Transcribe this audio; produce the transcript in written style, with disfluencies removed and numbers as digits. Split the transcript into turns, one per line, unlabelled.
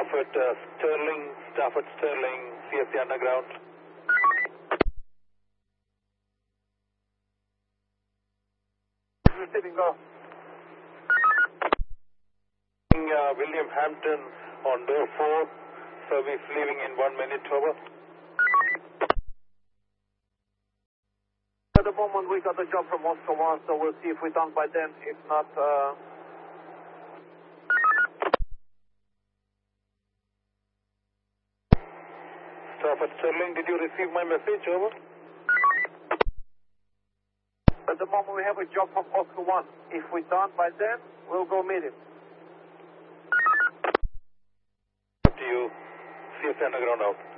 Stafford Sterling, CSC Underground.
Receiving go.
William Hampton on door 4, service leaving in 1 minute, over.
At the moment we got the job from Oscar 1, so we'll see if we're done by then. If not,
Stafford Sterling, did you receive my message, over?
at the moment we have a job from Oscar 1. If we're done by then, we'll go meet him.
Up to you. CSC Underground out.